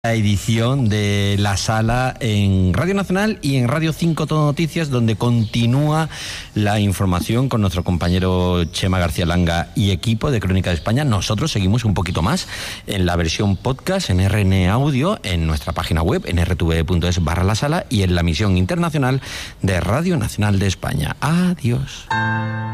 La edición de La Sala en Radio Nacional y en Radio 5 Todo Noticias, donde continúa la información con nuestro compañero Chema García Langa y equipo de Crónica de España. Nosotros seguimos un poquito más en la versión podcast, en RN Audio, en nuestra página web, en rtv.es/La Sala, y en la emisión internacional de Radio Nacional de España. Adiós.